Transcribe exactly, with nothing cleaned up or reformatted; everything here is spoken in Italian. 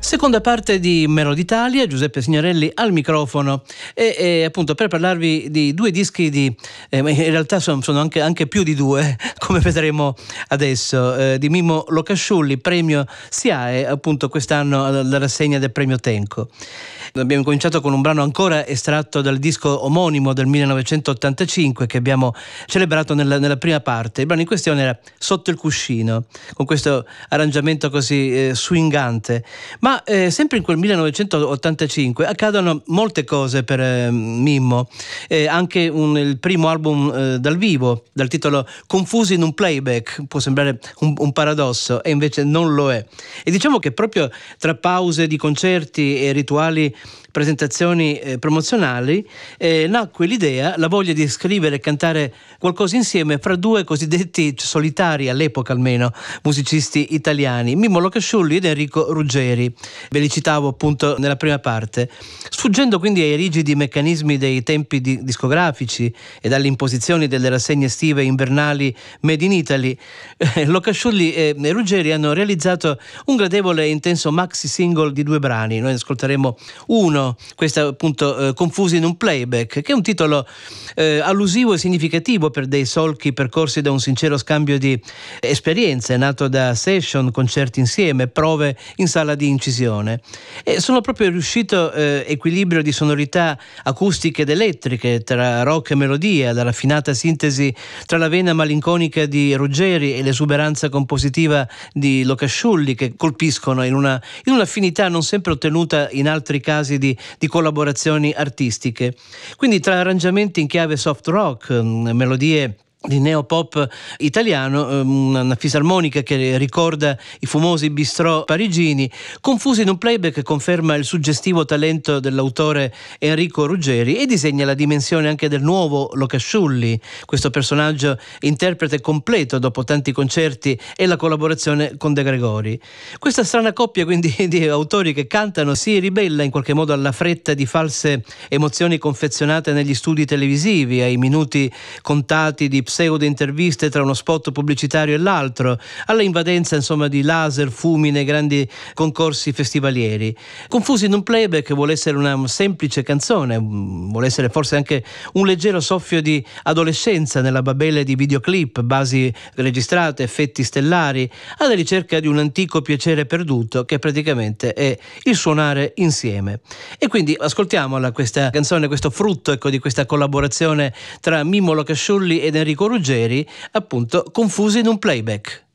Seconda parte di Melody Italia, Giuseppe Signorelli al microfono e, e appunto per parlarvi di due dischi di, eh, in realtà sono, sono anche, anche più di due, come vedremo adesso, eh, di Mimmo Locasciulli, premio SIAE appunto quest'anno alla rassegna del premio Tenco. Abbiamo cominciato con un brano ancora estratto dal disco omonimo del millenovecentottantacinque che abbiamo celebrato nella, nella prima parte. Il brano in questione era Sotto il cuscino, con questo arrangiamento così eh, swingante. Ma eh, sempre in quel millenovecentottantacinque accadono molte cose per eh, Mimmo, eh, anche un, il primo album eh, dal vivo, dal titolo Confusi in un playback, può sembrare un, un paradosso e invece non lo è. E diciamo che proprio tra pause di concerti e rituali presentazioni eh, promozionali eh, nacque l'idea, la voglia di scrivere e cantare qualcosa insieme fra due cosiddetti solitari, all'epoca almeno, musicisti italiani, Mimmo Locasciulli ed Enrico Ruggeri. Ve li citavo appunto nella prima parte. Sfuggendo quindi ai rigidi meccanismi dei tempi di- discografici e dalle imposizioni delle rassegne estive invernali made in Italy, eh, Locasciulli e Ruggeri hanno realizzato un gradevole e intenso maxi single di due brani. Noi ascolteremo uno, questo appunto eh, Confusi in un playback, che è un titolo eh, allusivo e significativo per dei solchi percorsi da un sincero scambio di esperienze, nato da session, concerti insieme, prove in sala di incisione. E sono proprio riuscito eh, equilibrio di sonorità acustiche ed elettriche tra rock e melodia, la raffinata sintesi tra la vena malinconica di Ruggeri e l'esuberanza compositiva di Locasciulli, che colpiscono in una in un'affinità non sempre ottenuta in altri casi di di collaborazioni artistiche. Quindi tra arrangiamenti in chiave soft rock, melodie di neopop italiano, una fisarmonica che ricorda i famosi bistrò parigini, Confusi in un playback conferma il suggestivo talento dell'autore Enrico Ruggeri e disegna la dimensione anche del nuovo Locasciulli, questo personaggio interprete completo dopo tanti concerti e la collaborazione con De Gregori. Questa strana coppia quindi di autori che cantano si ribella in qualche modo alla fretta di false emozioni confezionate negli studi televisivi, ai minuti contati di pseudo interviste tra uno spot pubblicitario e l'altro, alla invadenza insomma di laser, fumi nei grandi concorsi festivalieri. Confusi in un playback vuole essere una semplice canzone, vuole essere forse anche un leggero soffio di adolescenza nella babele di videoclip, basi registrate, effetti stellari, alla ricerca di un antico piacere perduto che praticamente è il suonare insieme. E quindi ascoltiamola questa canzone, questo frutto ecco di questa collaborazione tra Mimmo Locasciulli ed Enrico Ruggeri, appunto Confusi in un playback.